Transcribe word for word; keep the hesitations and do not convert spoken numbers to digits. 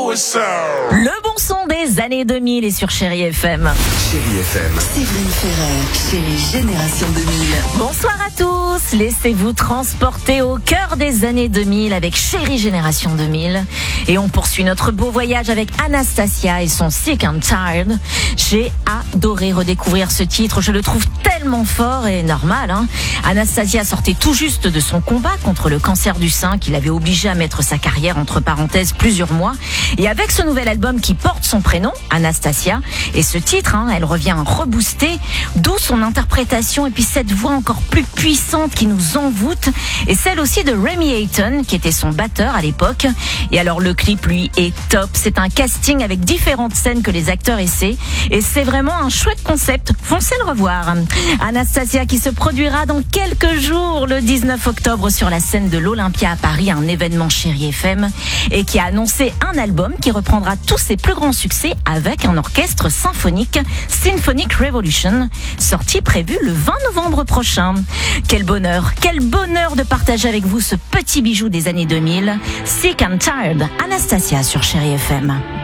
Le bon son des années deux mille est sur Chérie F M. Chérie F M. Séverine Ferrer, Chérie Génération deux mille. Bonsoir à tous. Laissez-vous transporter au cœur des années deux mille avec Chérie Génération deux mille. Et on poursuit notre beau voyage avec Anastacia et son Sick and Tired. J'ai adoré redécouvrir ce titre. Je le trouve tellement fort et normal. Hein. Anastacia sortait tout juste de son combat contre le cancer du sein qui l'avait obligé à mettre sa carrière entre parenthèses plusieurs mois. Et avec ce nouvel album qui porte son prénom, Anastacia, et ce titre, hein, elle revient rebooster, d'où son interprétation et puis cette voix encore plus puissante qui nous envoûte, et celle aussi de Remy Hayton, qui était son batteur à l'époque. Et alors le clip, lui, est top. C'est un casting avec différentes scènes que les acteurs essaient, et c'est vraiment un chouette concept. Foncez le revoir. Anastacia qui se produira dans quelques jours, le dix-neuf octobre, sur la scène de l'Olympia à Paris, un événement Chérie F M, et qui a annoncé un album qui reprendra tous ses plus grands succès avec un orchestre symphonique, Symphonic Revolution, sortie prévue le vingt novembre prochain. Quel bonheur, quel bonheur de partager avec vous ce petit bijou des années deux mille. Sick and Tired, Anastacia sur Chérie F M.